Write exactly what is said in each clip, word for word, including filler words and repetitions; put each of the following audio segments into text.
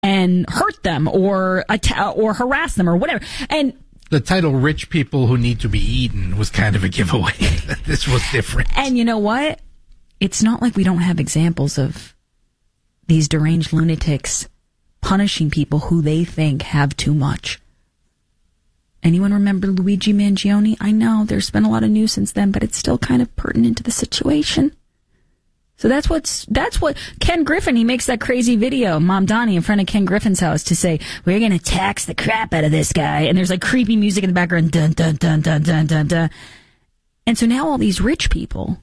and hurt them or att- or harass them or whatever. And the title "Rich People Who Need to Be Eaten" was kind of a giveaway. This was different. And you know what? It's not like we don't have examples of these deranged lunatics punishing people who they think have too much. Anyone remember Luigi Mangione? I know there's been a lot of news since then, but it's still kind of pertinent to the situation. So that's what's, that's what Ken Griffin, he makes that crazy video, Mom Donnie, in front of Ken Griffin's house to say, we're going to tax the crap out of this guy. And there's like creepy music in the background, dun, dun, dun, dun, dun, dun, dun. And so now all these rich people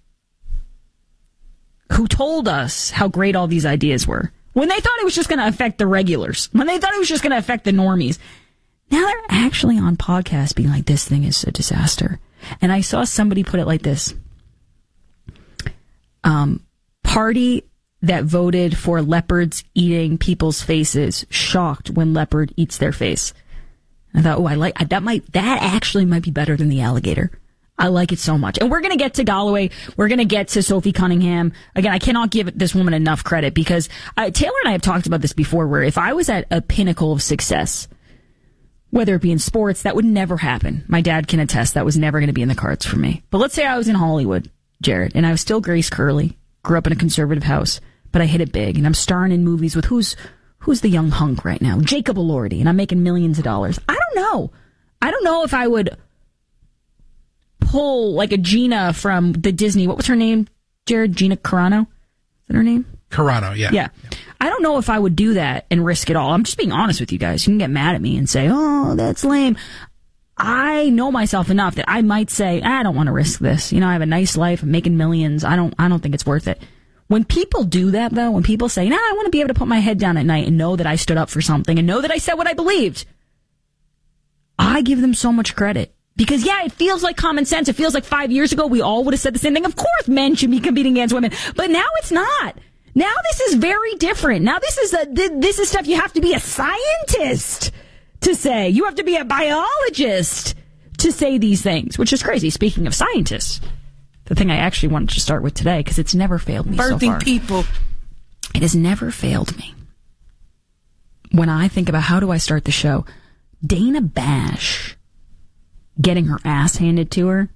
who told us how great all these ideas were, when they thought it was just going to affect the regulars, when they thought it was just going to affect the normies, now they're actually on podcasts being like, this thing is a disaster. And I saw somebody put it like this. Um, party that voted for leopards eating people's faces shocked when leopard eats their face. I thought, oh, I like that. Might that actually might be better than the alligator. I like it so much. And we're going to get to Galloway. We're going to get to Sophie Cunningham. Again, I cannot give this woman enough credit because uh, Taylor and I have talked about this before, where if I was at a pinnacle of success, whether it be in sports, that would never happen. My dad can attest that was never going to be in the cards for me. But let's say I was in Hollywood, Jared, and I was still Grace Curley, grew up in a conservative house, but I hit it big, and I'm starring in movies with who's who's the young hunk right now? Jacob Elordi, and I'm making millions of dollars. I don't know. I don't know if I would pull like a Gina from the Disney. What was her name, Jared? Gina Carano? Is that her name? Carano, yeah. Yeah. I don't know if I would do that and risk it all. I'm just being honest with you guys. You can get mad at me and say, oh, that's lame. I know myself enough that I might say, I don't want to risk this. You know, I have a nice life. I'm making millions. I don't, I don't think it's worth it. When people do that, though, when people say, nah, I want to be able to put my head down at night and know that I stood up for something and know that I said what I believed, I give them so much credit. Because, yeah, it feels like common sense. It feels like five years ago we all would have said the same thing. Of course men should be competing against women. But now it's not. Now this is very different. Now this is a, this is stuff you have to be a scientist to say. You have to be a biologist to say these things, which is crazy. Speaking of scientists, the thing I actually wanted to start with today, because it's never failed me so far. Birthing people. It has never failed me. When I think about how do I start the show, Dana Bash getting her ass handed to her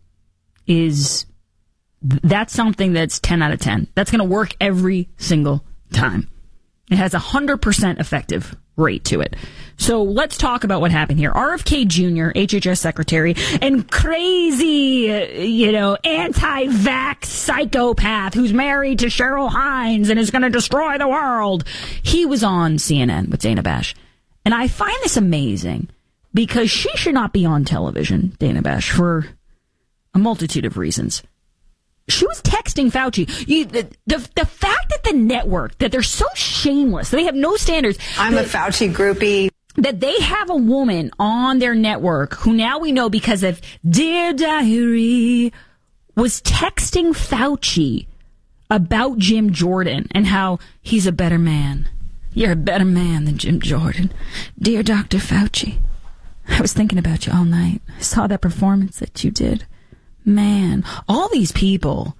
is, that's something that's ten out of ten. That's going to work every single time. It has a one hundred percent effective rate to it. So let's talk about what happened here. R F K Junior, H H S secretary, and crazy, you know, anti-vax psychopath who's married to Cheryl Hines and is going to destroy the world. He was on C N N with Dana Bash. And I find this amazing because she should not be on television, Dana Bash, for a multitude of reasons. She was texting Fauci. You, the, the the fact that the network, that they're so shameless, they have no standards. I'm that, a Fauci groupie. That they have a woman on their network who now we know because of Dear Diary was texting Fauci about Jim Jordan and how he's a better man. You're a better man than Jim Jordan. Dear Doctor Fauci, I was thinking about you all night. I saw that performance that you did. Man, all these people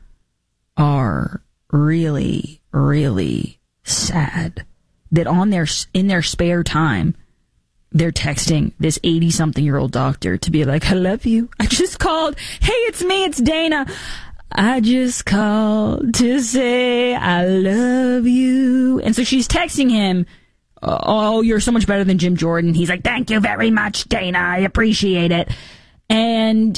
are really, really sad that on their in their spare time, they're texting this eighty-something-year-old doctor to be like, I love you. I just called. Hey, it's me. It's Dana. I just called to say I love you. And so she's texting him, oh, you're so much better than Jim Jordan. He's like, thank you very much, Dana. I appreciate it. And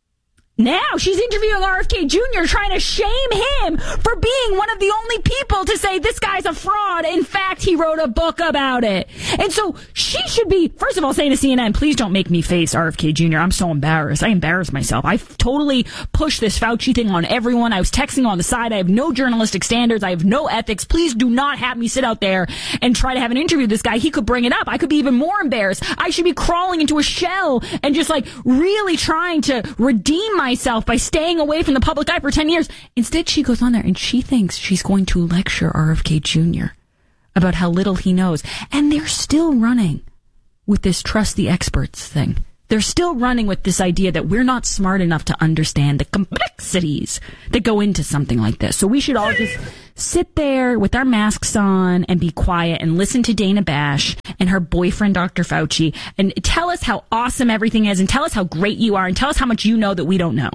now she's interviewing R F K Junior trying to shame him for being one of the only people to say this guy's a fraud. In fact, he wrote a book about it. And so she should be, first of all, saying to C N N, please don't make me face R F K Junior I'm so embarrassed. I embarrassed myself. I totally pushed this Fauci thing on everyone. I was texting on the side. I have no journalistic standards. I have no ethics. Please do not have me sit out there and try to have an interview with this guy. He could bring it up. I could be even more embarrassed. I should be crawling into a shell and just like really trying to redeem myself by staying away from the public eye for ten years. Instead, she goes on there and she thinks she's going to lecture R F K Junior about how little he knows. And they're still running with this trust the experts thing. they're still running with this idea that we're not smart enough to understand the complexities that go into something like this. So we should all just sit there with our masks on and be quiet and listen to Dana Bash and her boyfriend, Doctor Fauci, and tell us how awesome everything is and tell us how great you are and tell us how much you know that we don't know.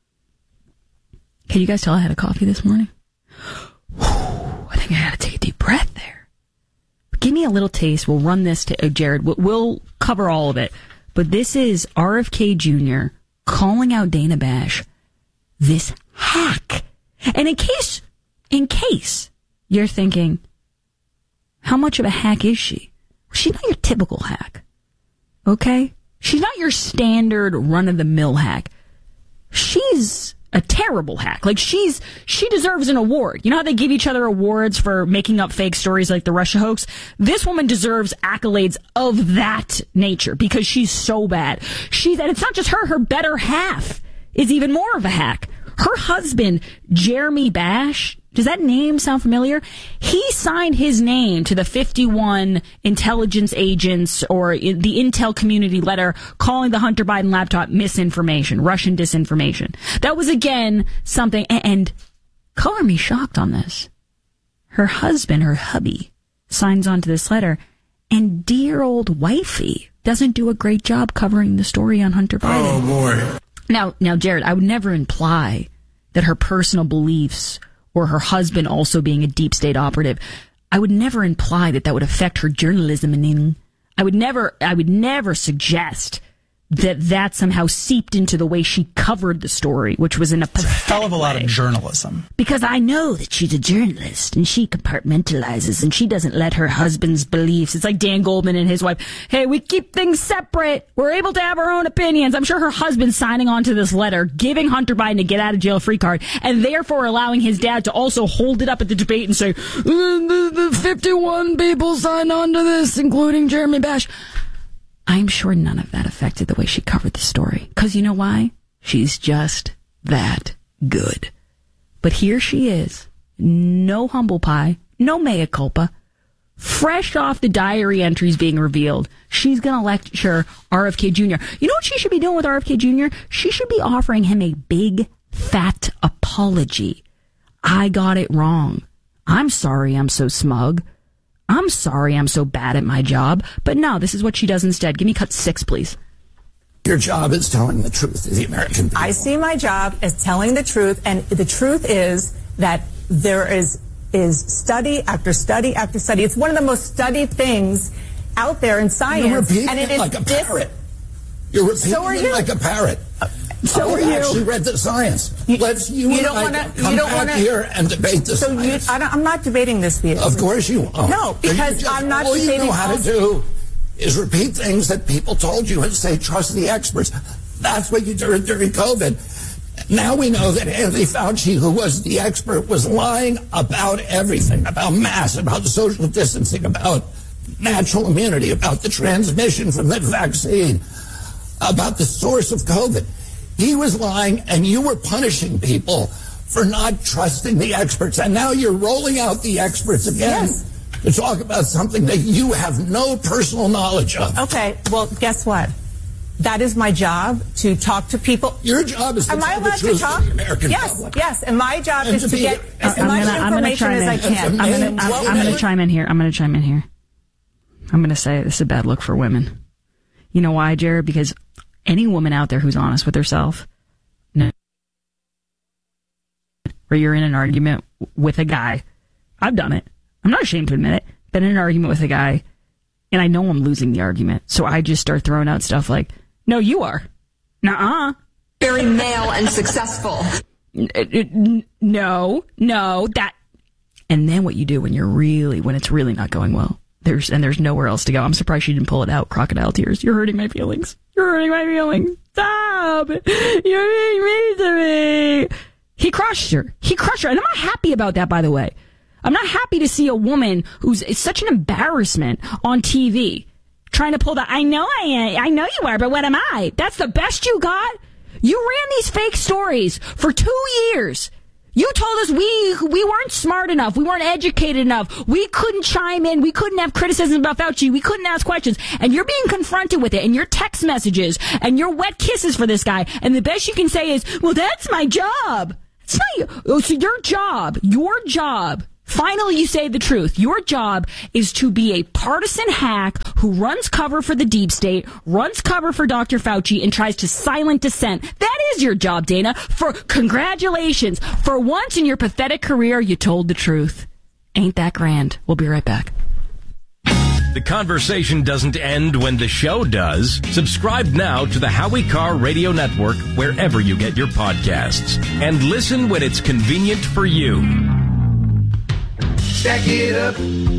Can you guys tell I had a coffee this morning? Whew, I think I had to take a deep breath there. Give me a little taste. We'll run this to uh, Jared. We'll, we'll cover all of it. But this is R F K Junior calling out Dana Bash, this hack. And in case, in case you're thinking, how much of a hack is she? She's not your typical hack. Okay? She's not your standard run-of-the-mill hack. She's a terrible hack. Like, she's, she deserves an award. You know how they give each other awards for making up fake stories like the Russia hoax? This woman deserves accolades of that nature because she's so bad. She's, and it's not just her, her better half is even more of a hack. Her husband, Jeremy Bash, does that name sound familiar? He signed his name to the fifty-one intelligence agents or the intel community letter calling the Hunter Biden laptop misinformation, Russian disinformation. That was, again, something, and color me shocked on this. Her husband, her hubby, signs on to this letter, and dear old wifey doesn't do a great job covering the story on Hunter Biden. Oh, boy. Now, now, Jared, I would never imply that her personal beliefs or her husband also being a deep state operative, I would never imply that that would affect her journalism. And I would never, I would never suggest that that somehow seeped into the way she covered the story, which was in a It's a hell of a lot way. of journalism. Because I know that she's a journalist and she compartmentalizes and she doesn't let her husband's beliefs. It's like Dan Goldman and his wife. Hey, we keep things separate. We're able to have our own opinions. I'm sure her husband's signing on to this letter, giving Hunter Biden a get out of jail free card, and therefore allowing his dad to also hold it up at the debate and say, uh, the, the fifty-one people signed on to this, including Jeremy Bash. I'm sure none of that affected the way she covered the story. Because you know why? She's just that good. But here she is. No humble pie. No mea culpa. Fresh off the diary entries being revealed. She's going to lecture R F K Junior You know what she should be doing with R F K Junior? She should be offering him a big, fat apology. I got it wrong. I'm sorry I'm so smug. I'm sorry I'm so bad at my job. But no, this is what she does instead. Give me cut six, please. Your job is telling the truth to the American people. I see my job as telling the truth, and the truth is that there is is study after study after study. It's one of the most studied things out there in science. You're repeating and it, it is like a dis- parrot. You're repeating So are it you. like a parrot. So I are you. actually read the science. You- Let's you, you and don't I wanna- come you don't back wanna- here and debate the So you, science. I don't, I'm not debating this with you. Of course you won't. No, because You just- I'm not all you debating know how to false- do is repeat things that people told you and say, trust the experts. That's what you did during COVID. Now we know that Anthony Fauci, who was the expert, was lying about everything, about masks, about social distancing, about natural immunity, about the transmission from the vaccine, about the source of COVID. He was lying, and you were punishing people for not trusting the experts. And now you're rolling out the experts again Yes. to talk about something that you have no personal knowledge of. Okay, well, guess what? That is my job, to talk to people. Your job is to Am tell I the allowed to truth talk? to the American yes, public. yes. And my job And is to to be- get as I'm much gonna- I'm gonna information chime as in. I can. And to I'm me, gonna, I'm, what I'm would gonna I- chime in here. I'm gonna chime in here. I'm gonna say this is a bad look for women. You know why, Jared? Because any woman out there who's honest with herself, no, where you're in an argument with a guy, I've done it. I'm not ashamed to admit it. Been in an argument with a guy, and I know I'm losing the argument, so I just start throwing out stuff like, "No, you are." Nuh-uh. Very male and successful. No, no, that. And then what you do when you're really, when it's really not going well, there's, and there's nowhere else to go. I'm surprised she didn't pull it out. Crocodile tears. You're hurting my feelings. You're hurting my feelings. Stop. You're being mean to me. He crushed her. He crushed her. And I'm not happy about that, by the way. I'm not happy to see a woman who's it's such an embarrassment on T V trying to pull the, I know I am, I know you are, but what am I? That's the best you got? You ran these fake stories for two years. You told us we we weren't smart enough. We weren't educated enough. We couldn't chime in. We couldn't have criticism about Fauci. We couldn't ask questions. And you're being confronted with it, and your text messages and your wet kisses for this guy. And the best you can say is, well, that's my job. It's not you. Oh, so your job, your job, finally you say the truth. Your job is to be a partisan hack who runs cover for the deep state, runs cover for Doctor Fauci, and tries to silent dissent. That is your job, Dana. For congratulations. For once in your pathetic career, you told the truth. Ain't that grand? We'll be right back. The conversation doesn't end when the show does. Subscribe now to the Howie Carr Radio Network wherever you get your podcasts. And listen when it's convenient for you. Stack it up,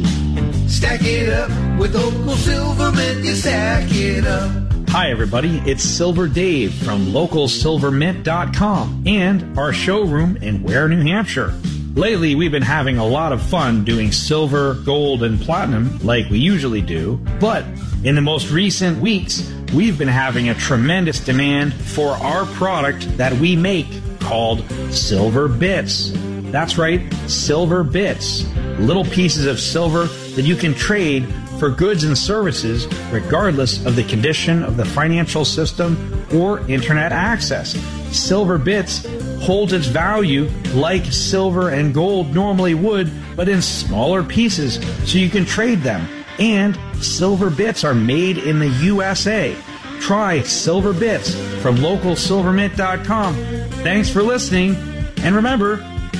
stack it up, with Local Silvermint, you stack it up. Hi everybody, it's Silver Dave from local silver mint dot com and our showroom in Ware, New Hampshire. Lately we've been having a lot of fun doing silver, gold, and platinum like we usually do, but in the most recent weeks we've been having a tremendous demand for our product that we make called Silver Bits. That's right, Silver Bits. Little pieces of silver that you can trade for goods and services regardless of the condition of the financial system or internet access. Silver Bits holds its value like silver and gold normally would, but in smaller pieces so you can trade them. And Silver Bits are made in the U S A. Try Silver Bits from local silver mint dot com. Thanks for listening, and remember,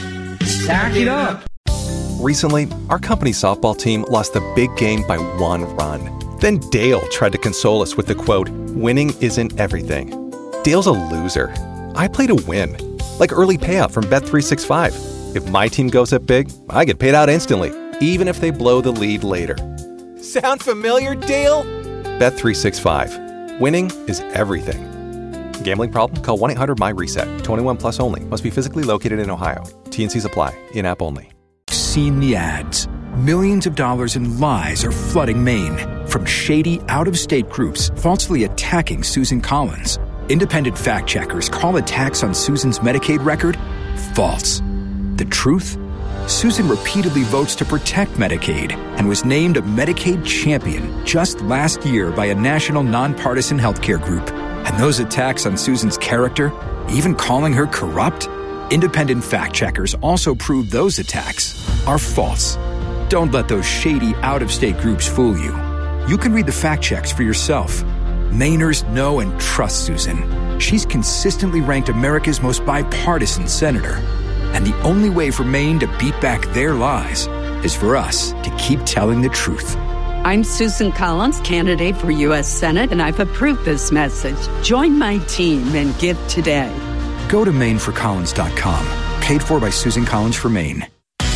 stack it up. Recently, our company's softball team lost the big game by one run. Then Dale tried to console us with the quote, "Winning isn't everything." Dale's a loser. I play to win. Like early payout from Bet three sixty-five. If my team goes up big, I get paid out instantly, even if they blow the lead later. Sound familiar, Dale? Bet three sixty-five. Winning is everything. Gambling problem? Call one eight hundred M Y reset. twenty-one plus only. Must be physically located in Ohio. T and C's apply. In-app only. Seen the ads. Millions of dollars in lies are flooding Maine from shady, out-of-state groups falsely attacking Susan Collins. Independent fact-checkers call attacks on Susan's Medicaid record false. The truth? Susan repeatedly votes to protect Medicaid and was named a Medicaid champion just last year by a national nonpartisan healthcare group. And those attacks on Susan's character, even calling her corrupt? Independent fact-checkers also prove those attacks are false. Don't let those shady, out-of-state groups fool you. You can read the fact checks for yourself. Mainers know and trust Susan. She's consistently ranked America's most bipartisan senator. And the only way for Maine to beat back their lies is for us to keep telling the truth. I'm Susan Collins, candidate for U S Senate, and I've approved this message. Join my team and give today. Go to Maine for Collins dot com. Paid for by Susan Collins for Maine.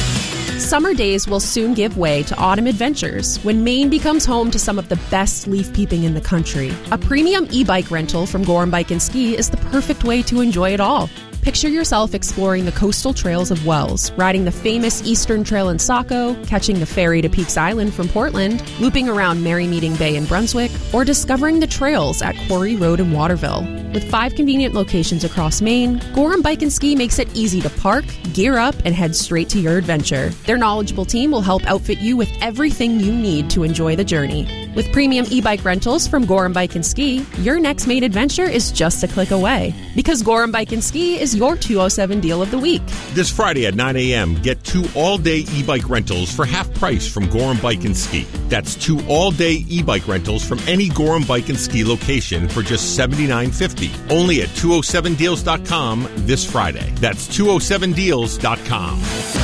Summer days will soon give way to autumn adventures when Maine becomes home to some of the best leaf peeping in the country. A premium e-bike rental from Gorham Bike and Ski is the perfect way to enjoy it all. Picture yourself exploring the coastal trails of Wells, riding the famous Eastern Trail in Saco, catching the ferry to Peaks Island from Portland, looping around Merry Meeting Bay in Brunswick, or discovering the trails at Quarry Road in Waterville. With five convenient locations across Maine, Gorham Bike and Ski makes it easy to park, gear up, and head straight to your adventure. Their knowledgeable team will help outfit you with everything you need to enjoy the journey. With premium e-bike rentals from Gorham Bike and Ski, your next Maine adventure is just a click away. Because Gorham Bike and Ski is your two oh seven deal of the week. This Friday at nine a.m., get two all-day e-bike rentals for half price from Gorham Bike and Ski. That's two all-day e-bike rentals from any Gorham Bike and Ski location for just seventy-nine fifty. Only at two oh seven deals dot com this Friday. That's two oh seven deals dot com.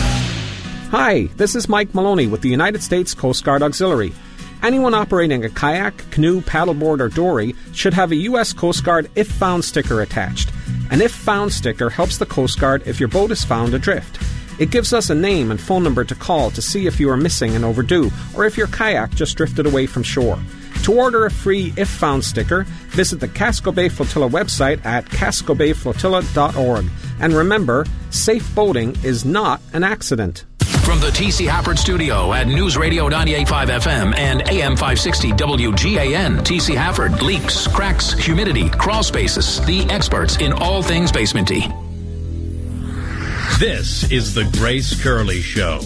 Hi, this is Mike Maloney with the United States Coast Guard Auxiliary. Anyone operating a kayak, canoe, paddleboard, or dory should have a U S Coast Guard If Found sticker attached. An If Found sticker helps the Coast Guard if your boat is found adrift. It gives us a name and phone number to call to see if you are missing and overdue, or if your kayak just drifted away from shore. To order a free If Found sticker, visit the Casco Bay Flotilla website at casco bay flotilla dot org. And remember, safe boating is not an accident. From the T C Hafford Studio at News Radio ninety-eight point five F M and A M five sixty W G A N, T C Hafford, leaks, cracks, humidity, crawl spaces, the experts in all things basementy. This is the Grace Curley Show.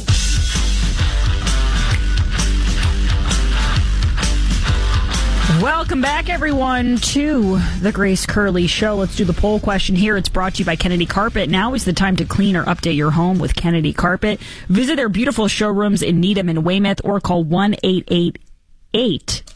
Welcome back, everyone, to the Grace Curley Show. Let's do the poll question here. It's brought to you by Kennedy Carpet. Now is the time to clean or update your home with Kennedy Carpet. Visit their beautiful showrooms in Needham and Weymouth or call one eight eight eight